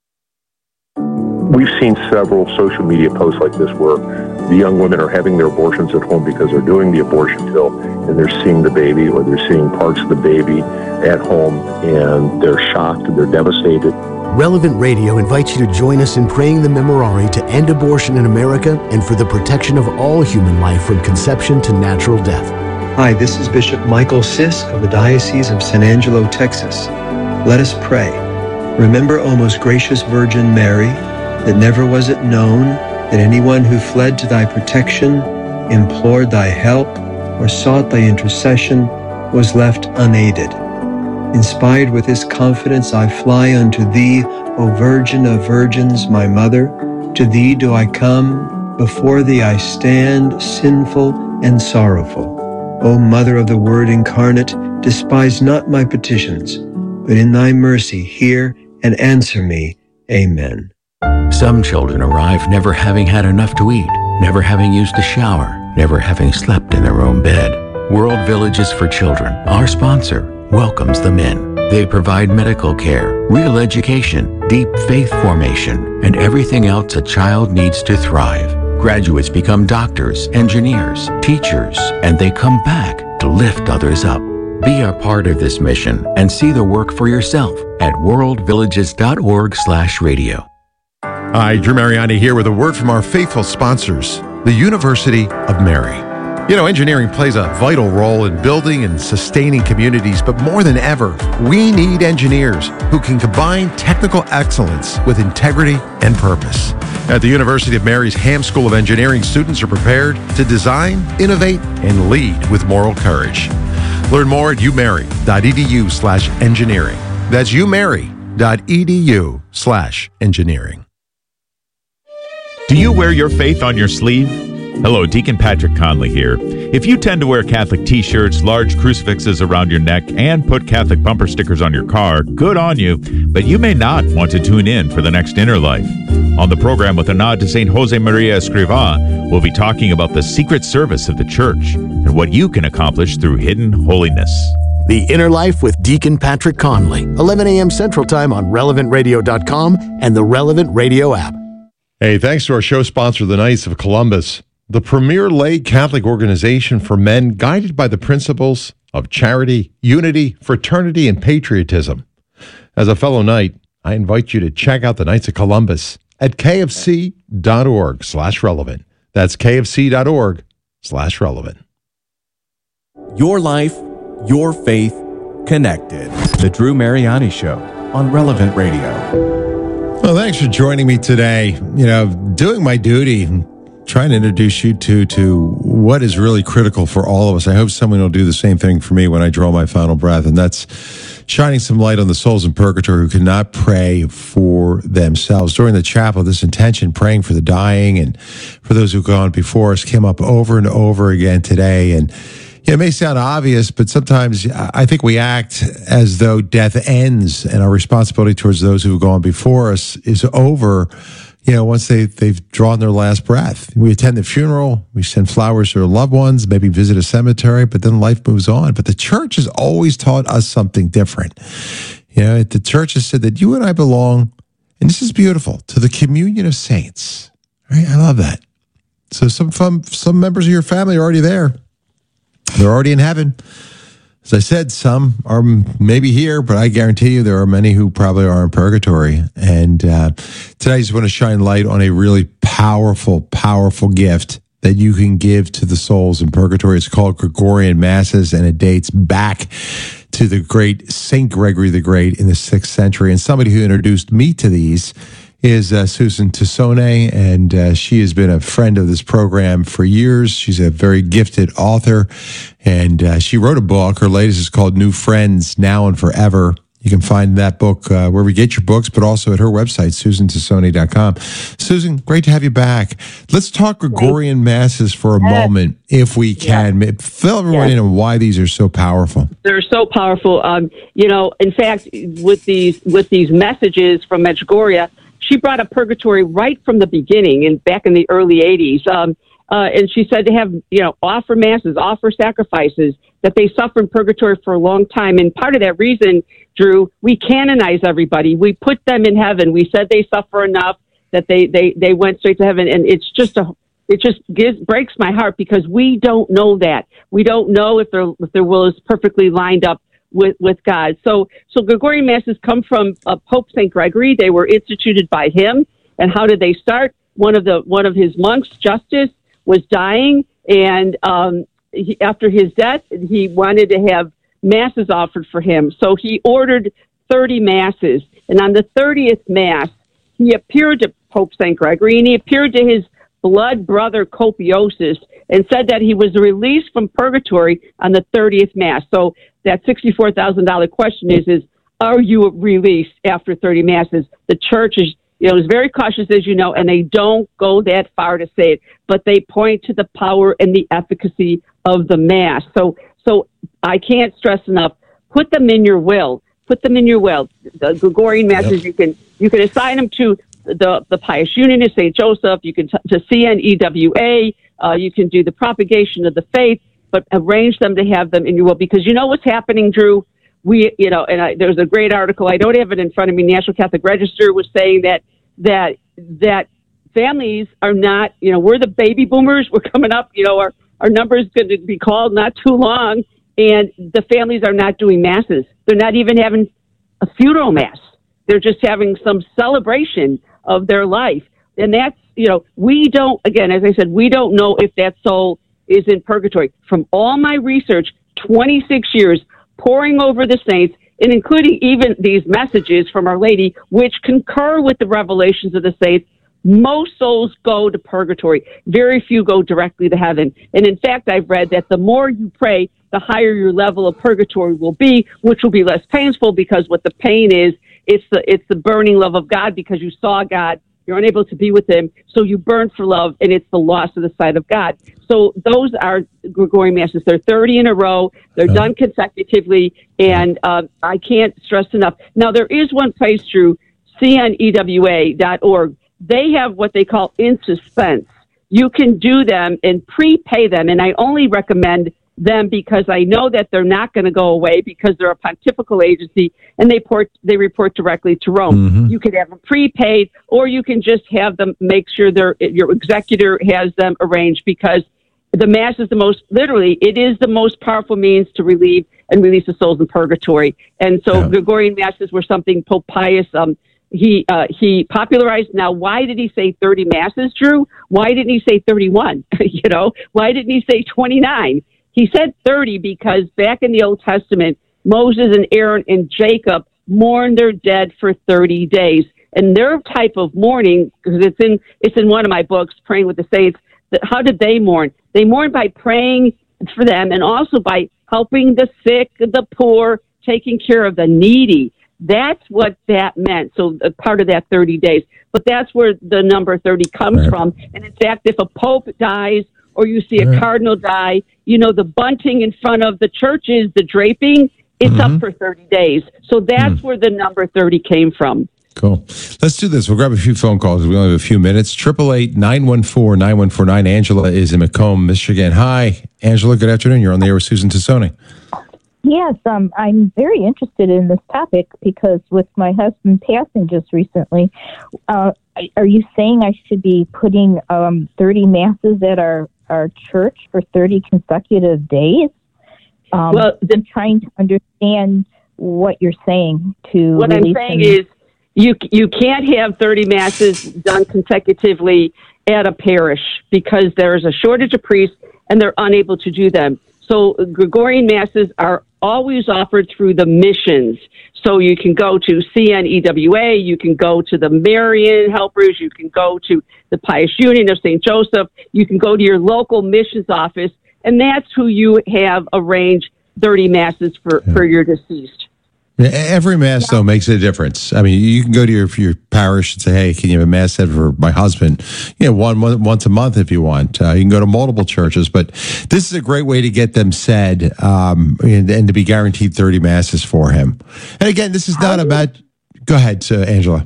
We've seen several social media posts like this where the young women are having their abortions at home because they're doing the abortion pill and they're seeing the baby or they're seeing parts of the baby at home and they're shocked and they're devastated. Relevant Radio invites you to join us in praying the Memorare to end abortion in America and for the protection of all human life from conception to natural death. Hi, this is Bishop Michael Sisk of the Diocese of San Angelo, Texas. Let us pray. Remember, O most gracious Virgin Mary, that never was it known that anyone who fled to thy protection, implored thy help, or sought thy intercession was left unaided. Inspired with this confidence, I fly unto thee, O Virgin of Virgins, my Mother. To thee do I come, before thee I stand, sinful and sorrowful. O Mother of the Word incarnate, despise not my petitions, but in thy mercy hear and answer me. Amen. Some children arrive never having had enough to eat, never having used a shower, never having slept in their own bed. World Villages for Children, our sponsor, welcomes them in. They provide medical care, real education, deep faith formation, and everything else a child needs to thrive. Graduates become doctors, engineers, teachers, and they come back to lift others up. Be a part of this mission and see the work for yourself at worldvillages.org slash radio. Hi, Drew Mariani here with a word from our faithful sponsors, the University of Mary. You know, engineering plays a vital role in building and sustaining communities, but more than ever, we need engineers who can combine technical excellence with integrity and purpose. At the University of Mary's Ham School of Engineering, students are prepared to design, innovate, and lead with moral courage. Learn more at umary.edu slash engineering. That's umary.edu slash engineering. Do you wear your faith on your sleeve? Hello, Deacon Patrick Conley here. If you tend to wear Catholic t-shirts, large crucifixes around your neck, and put Catholic bumper stickers on your car, good on you, but you may not want to tune in for the next Inner Life. On the program with a nod to Saint Jose Maria Escrivá, we'll be talking about the secret service of the Church and what you can accomplish through hidden holiness. The Inner Life with Deacon Patrick Conley, eleven a.m. Central Time on relevant radio dot com and the Relevant Radio app. Hey, thanks to our show sponsor, the Knights of Columbus, the premier lay Catholic organization for men guided by the principles of charity, unity, fraternity, and patriotism. As a fellow Knight, I invite you to check out the Knights of Columbus at kfc.org slash relevant. That's kfc.org slash relevant. Your life, your faith, connected. The Drew Mariani Show on Relevant Radio. Well, thanks for joining me today. You know, doing my duty, trying to introduce you to to what is really critical for all of us. I hope someone will do the same thing for me when I draw my final breath, and that's shining some light on the souls in purgatory who cannot pray for themselves. During the chapel, this intention, praying for the dying and for those who've gone before us, came up over and over again today. And it may sound obvious, but sometimes I think we act as though death ends and our responsibility towards those who have gone before us is over, you know, once they, they've drawn their last breath. We attend the funeral, we send flowers to their loved ones, maybe visit a cemetery, but then life moves on. But the church has always taught us something different. You know, the church has said that you and I belong, and this is beautiful, to the communion of saints. Right? I love that. So some fun, some members of your family are already there. They're already in heaven. As I said, some are maybe here, but I guarantee you there are many who probably are in purgatory. And uh, today I just want to shine light on a really powerful, powerful gift that you can give to the souls in purgatory. It's called Gregorian Masses, and it dates back to the great Saint Gregory the Great in the sixth century. And somebody who introduced me to these is uh, Susan Tassone, and uh, she has been a friend of this program for years. She's a very gifted author, and uh, she wrote a book. Her latest is called New Friends, Now and Forever. You can find that book uh, wherever you get your books, but also at her website, susan tassone dot com. Susan, great to have you back. Let's talk Gregorian Masses for a yes. moment, if we can. Yes. Fill everyone yes. in on why these are so powerful. They're so powerful. Um, you know, in fact, with these with these messages from Medjugorje, she brought up purgatory right from the beginning, and back in the early eighties. Um, uh, and she said to have, you know, offer masses, offer sacrifices, that they suffer in purgatory for a long time. And part of that reason, Drew, we canonize everybody. We put them in heaven. We said they suffer enough that they, they, they went straight to heaven. And it's just a, it just gives, breaks my heart, because we don't know that. We don't know if their, if their will is perfectly lined up with, with God. So, so Gregorian Masses come from uh, Pope Saint Gregory. They were instituted by him. And how did they start? One of the, one of his monks, Justus, was dying. And, um, he, after his death, he wanted to have masses offered for him. So he ordered thirty masses. And on the thirtieth mass, he appeared to Pope Saint Gregory, and he appeared to his blood brother Copiosus, and said that he was released from purgatory on the thirtieth mass. So that sixty-four thousand dollars question is, is, are you released after thirty masses? The church is, you know, is very cautious, as you know, and they don't go that far to say it, but they point to the power and the efficacy of the mass. So, so I can't stress enough, put them in your will. Put them in your will. The Gregorian Masses, yep. you can you can assign them to the the Pious Union of Saint Joseph. You can t- to C N E W A. Uh, you can do the propagation of the faith, but arrange them to have them in your will, because you know what's happening, Drew. We, you know, and I, there's a great article. I don't have it in front of me. National Catholic Register was saying that that that families are not, you know, we're the baby boomers. We're coming up. You know, our our number is going to be called not too long, and the families are not doing masses. They're not even having a funeral mass. They're just having some celebration of their life, and that's, you know, we don't. Again, as I said, we don't know if that soul is in purgatory. From all my research, twenty-six years. Pouring over the saints, and including even these messages from Our Lady, which concur with the revelations of the saints, most souls go to purgatory. Very few go directly to heaven. And in fact, I've read that the more you pray, the higher your level of purgatory will be, which will be less painful, because what the pain is, it's the it's the burning love of God, because you saw God, you're unable to be with him, so you burn for love, and it's the loss of the sight of God. So those are Gregorian Masses. They're thirty in a row. They're yeah. done consecutively, and uh, I can't stress enough. Now, there is one place, Drew, C N E W A dot org. They have what they call in suspense. You can do them and prepay them, and I only recommend them because I know that they're not going to go away, because they're a pontifical agency, and they report, they report directly to Rome. Mm-hmm. You could have them prepaid, or you can just have them, make sure they're, your executor has them arranged, because the Mass is the most, literally, it is the most powerful means to relieve and release the souls in purgatory. And so yeah. Gregorian Masses were something Pope Pius, um, he uh, he popularized. Now, why did he say thirty Masses, Drew? Why didn't he say thirty-one? you know, why didn't he say twenty-nine? He said thirty because back in the Old Testament, Moses and Aaron and Jacob mourned their dead for thirty days. And their type of mourning, because it's in it's in one of my books, Praying with the Saints, that how did they mourn? They mourned by praying for them and also by helping the sick, the poor, taking care of the needy. That's what that meant. So uh, part of that thirty days. But that's where the number thirty comes right. from. And in fact, if a pope dies or you see a right. cardinal die, you know, the bunting in front of the churches, the draping, it's mm-hmm. up for thirty days. So that's mm. where the number thirty came from. Cool. Let's do this. We'll grab a few phone calls. We only have a few minutes. Triple eight nine one four nine one four nine. Angela is in Macomb, Michigan. Hi, Angela. Good afternoon. You're on the air with Susan Tassone. Yes, um, I'm very interested in this topic because with my husband passing just recently, uh, are you saying I should be putting um, thirty masses at our, our church for thirty consecutive days? Um, well, the, I'm trying to understand what you're saying to What I'm saying him. is you you can't have thirty masses done consecutively at a parish because there is a shortage of priests and they're unable to do them. So Gregorian masses are always offered through the missions. So you can go to C N E W A, you can go to the Marian Helpers, you can go to the Pious Union of Saint Joseph, you can go to your local missions office, and that's who you have arranged thirty masses for, yeah. for your deceased. Every mass, though, makes a difference. I mean, you can go to your your parish and say, hey, can you have a mass said for my husband? You know, one, one once a month if you want. Uh, you can go to multiple churches, but this is a great way to get them said um, and, and to be guaranteed thirty masses for him. And again, this is not about... Go ahead, uh, Angela.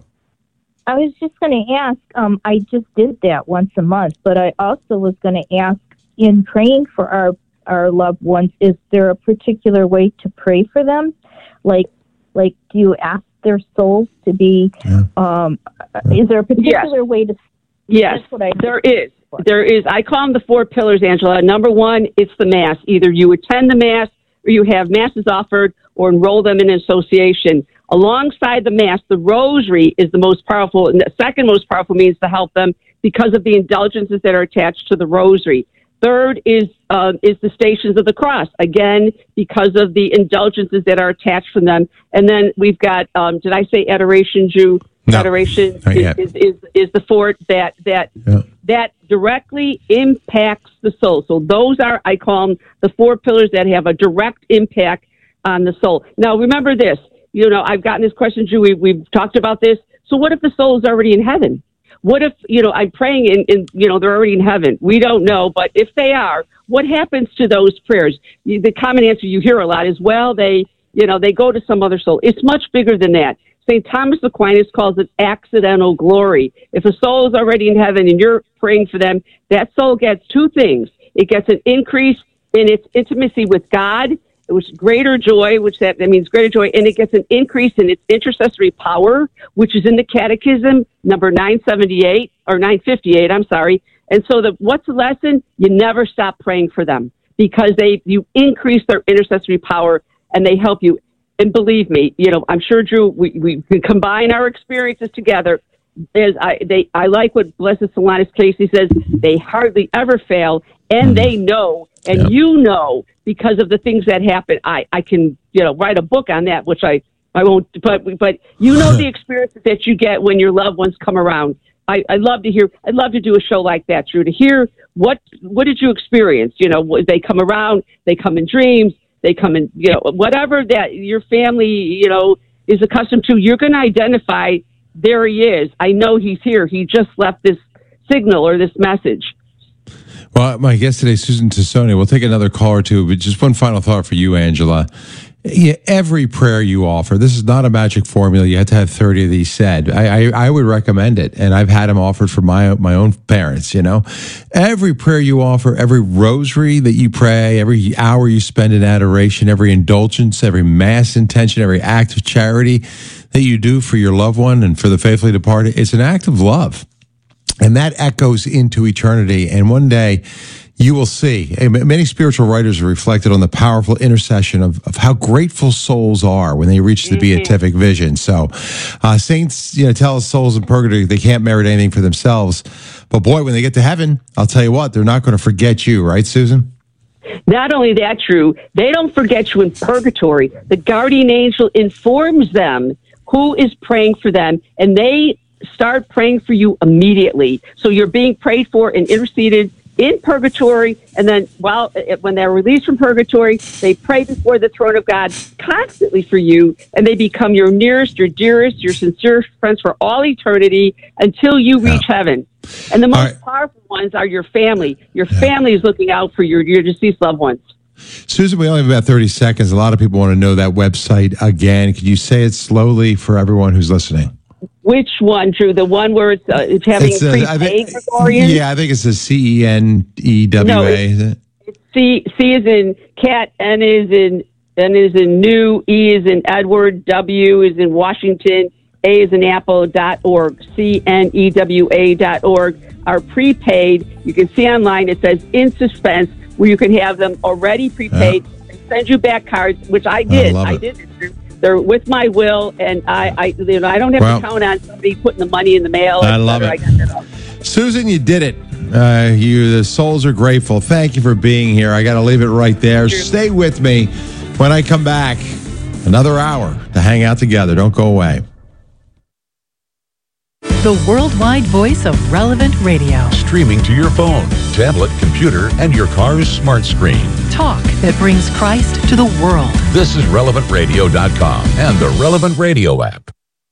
I was just going to ask, um, I just did that once a month, but I also was going to ask, in praying for our, our loved ones, is there a particular way to pray for them? Like, Like, do you ask their souls to be, yeah. um, right. is there a particular yes. way to? Yes, there is. There is. I call them the four pillars, Angela. Number one, it's the Mass. Either you attend the Mass or you have Masses offered or enroll them in an association. Alongside the Mass, the Rosary is the most powerful, and the second most powerful means to help them because of the indulgences that are attached to the Rosary. Third is uh, is the Stations of the Cross, again, because of the indulgences that are attached from them. And then we've got, um, did I say adoration, Jew? No, adoration is, is, is, is the fourth that that yeah. that directly impacts the soul. So those are, I call them the four pillars that have a direct impact on the soul. Now, remember this. You know, I've gotten this question, Jew. We, we've talked about this. So what if the soul is already in heaven? What if, you know, I'm praying in, in, you know, they're already in heaven. We don't know, but if they are, what happens to those prayers? The common answer you hear a lot is, well, they, you know, they go to some other soul. It's much bigger than that. Saint Thomas Aquinas calls it accidental glory. If a soul is already in heaven and you're praying for them, that soul gets two things. It gets an increase in its intimacy with God, which is greater joy, which that, that means greater joy, and it gets an increase in its intercessory power, which is in the Catechism, number nine seventy-eight, or nine fifty-eight, I'm sorry. And so the what's the lesson? You never stop praying for them because they you increase their intercessory power and they help you. And believe me, you know, I'm sure, Drew, we, we can combine our experiences together. As I, they, I like what Blessed Solanus Casey says, they hardly ever fail, and they know, and yep. you know, because of the things that happen. I, I can, you know, write a book on that, which I, I won't, but, but you know the experiences that you get when your loved ones come around. I, I love to hear, I'd love to do a show like that, Drew, to hear what, what did you experience? You know, they come around, they come in dreams, they come in, you know, whatever that your family, you know, is accustomed to, you're going to identify, there he is. I know he's here. He just left this signal or this message. Well, my guest today, Susan Tassone. We'll take another call or two, but just one final thought for you, Angela. Yeah, every prayer you offer, this is not a magic formula. You have to have thirty of these said. I, I, I would recommend it, and I've had them offered for my my own parents, you know. Every prayer you offer, every rosary that you pray, every hour you spend in adoration, every indulgence, every mass intention, every act of charity that you do for your loved one and for the faithfully departed, it's an act of love. And that echoes into eternity. And one day, you will see. Many spiritual writers have reflected on the powerful intercession of, of how grateful souls are when they reach the mm-hmm. beatific vision. So, uh, saints, you know, tell us souls in purgatory they can't merit anything for themselves. But boy, when they get to heaven, I'll tell you what, they're not going to forget you, right, Susan? Not only that, Drew, they don't forget you in purgatory. The guardian angel informs them who is praying for them, and they start praying for you immediately. So you're being prayed for and interceded in purgatory, and then while when they're released from purgatory, they pray before the throne of God constantly for you, and they become your nearest, your dearest, your sincere friends for all eternity until you reach yeah. heaven. And the most right. powerful ones are your family. Your yeah. family is looking out for your, your deceased loved ones. Susan, we only have about thirty seconds. A lot of people want to know that website again. Could you say it slowly for everyone who's listening? Which one, Drew? The one where it's, uh, it's having it's, uh, prepaid Gregorian? Yeah, I think it's a C E N E W A. No, it's, it? it's C, C is in cat, N is in, N is in new, E is in Edward, W is in Washington, A is in Apple dot org, C N E W A dot org. Are prepaid. You can see online, it says in suspense, where you can have them already prepaid. Yeah. They send you back cards, which I did. I, I did it, Drew. They're with my will, and I, I, you know, I don't have well, to count on somebody putting the money in the mail. I love it. I got that all. Susan, you did it. Uh, you, the souls are grateful. Thank you for being here. I got to leave it right there. Sure. Stay with me when I come back. Another hour to hang out together. Don't go away. The worldwide voice of Relevant Radio. Streaming to your phone, tablet, computer, and your car's smart screen. Talk that brings Christ to the world. This is relevant radio dot com and the Relevant Radio app.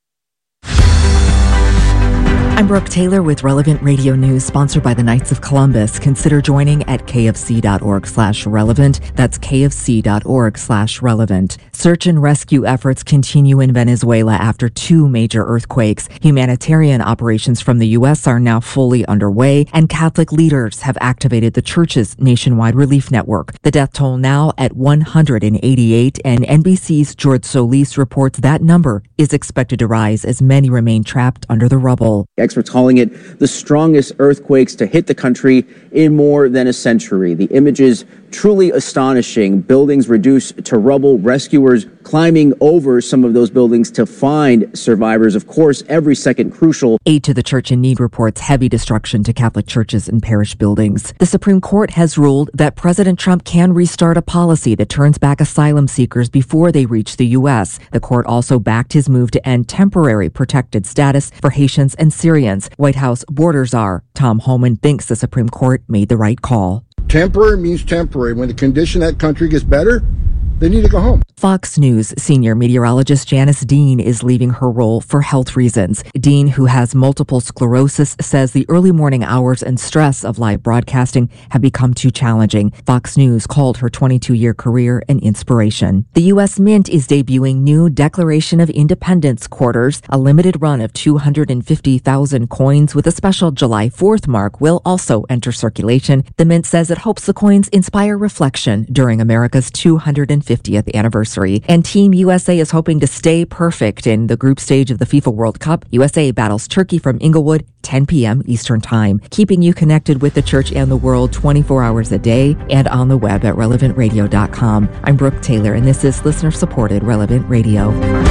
I'm Brooke Taylor with Relevant Radio News, sponsored by the Knights of Columbus. Consider joining at kfc.org slash relevant. That's kfc.org slash relevant. Search and rescue efforts continue in Venezuela after two major earthquakes. Humanitarian operations from the U S are now fully underway, and Catholic leaders have activated the church's nationwide relief network. The death toll now at one hundred eighty-eight, and N B C's George Solis reports that number is expected to rise as many remain trapped under the rubble. Experts calling it the strongest earthquakes to hit the country in more than a century. The images truly astonishing. Buildings reduced to rubble, rescuers climbing over some of those buildings to find survivors. Of course, every second crucial. Aid to the Church in Need reports heavy destruction to Catholic churches and parish buildings. The Supreme Court has ruled that President Trump can restart a policy that turns back asylum seekers before they reach the U S. The court also backed his move to end temporary protected status for Haitians and Syrians. White House border czar Tom Homan thinks the Supreme Court made the right call. Temporary means temporary. When the condition of that country gets better, they need to go home. Fox News senior meteorologist Janice Dean is leaving her role for health reasons. Dean, who has multiple sclerosis, says the early morning hours and stress of live broadcasting have become too challenging. Fox News called her twenty-two-year career an inspiration. The U S Mint is debuting new Declaration of Independence quarters. A limited run of two hundred fifty thousand coins with a special July fourth mark will also enter circulation. The Mint says it hopes the coins inspire reflection during America's two hundred fiftieth anniversary. And Team U S A is hoping to stay perfect in the group stage of the FIFA World Cup. U S A battles Turkey from Inglewood, ten p.m. Eastern Time, keeping you connected with the church and the world twenty-four hours a day and on the web at relevant radio dot com. I'm Brooke Taylor, and this is listener-supported Relevant Radio.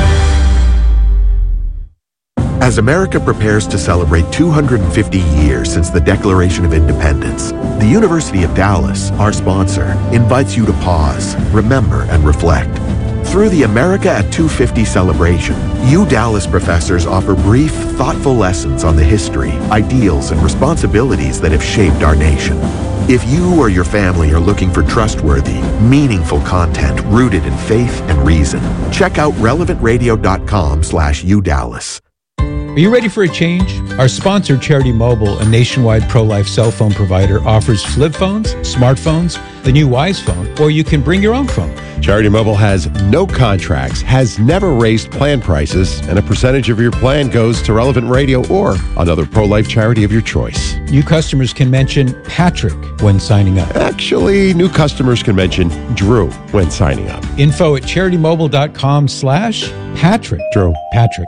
As America prepares to celebrate two hundred fifty years since the Declaration of Independence, the University of Dallas, our sponsor, invites you to pause, remember, and reflect. Through the America at two fifty celebration, U Dallas professors offer brief, thoughtful lessons on the history, ideals, and responsibilities that have shaped our nation. If you or your family are looking for trustworthy, meaningful content rooted in faith and reason, check out relevant radio dot com slash U Dallas. Are you ready for a change? Our sponsor, Charity Mobile, a nationwide pro-life cell phone provider, offers flip phones, smartphones, the new Wise phone, or you can bring your own phone. Charity Mobile has no contracts, has never raised plan prices, and a percentage of your plan goes to Relevant Radio or another pro-life charity of your choice. New customers can mention Patrick when signing up. Actually, new customers can mention Drew when signing up. Info at charity mobile dot com slash Patrick. Drew. Patrick.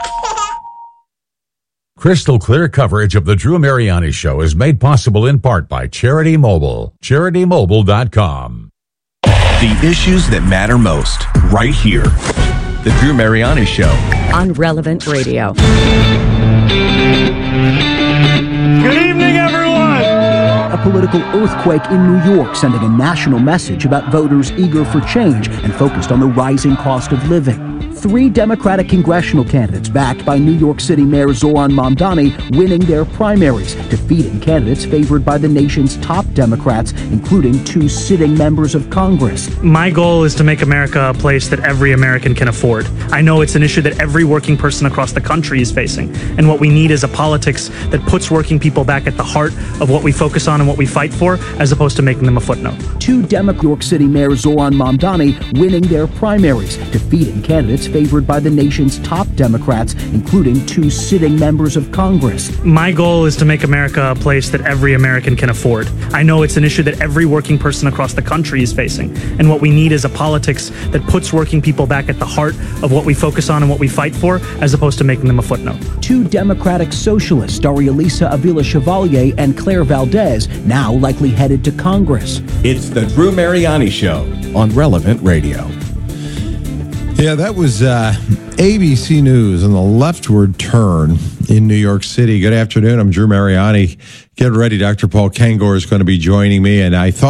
Crystal clear coverage of the Drew Mariani Show is made possible in part by Charity Mobile. charity mobile dot com. The issues that matter most, right here. The Drew Mariani Show. On Relevant Radio. Good evening, everyone. A political earthquake in New York, sending a national message about voters eager for change and focused on the rising cost of living. Three Democratic congressional candidates backed by New York City Mayor Zoran Mamdani winning their primaries, defeating candidates favored by the nation's top Democrats, including two sitting members of Congress. My goal is to make America a place that every American can afford. I know it's an issue that every working person across the country is facing, and what we need is a politics that puts working people back at the heart of what we focus on and what we fight for, as opposed to making them a footnote. Two Democratic New York City Mayor Zoran Mamdani winning their primaries, defeating candidates favored by the nation's top Democrats, including two sitting members of Congress. My goal is to make America a place that every American can afford. I know it's an issue that every working person across the country is facing, and what we need is a politics that puts working people back at the heart of what we focus on and what we fight for, as opposed to making them a footnote. Two Democratic socialists, Daria-Lisa Avila Chevalier and Claire Valdez, now likely headed to Congress. It's the Drew Mariani Show on Relevant Radio. Yeah, that was uh, A B C News on the leftward turn in New York City. Good afternoon. I'm Drew Mariani. Get ready. Doctor Paul Kengor is going to be joining me, and I thought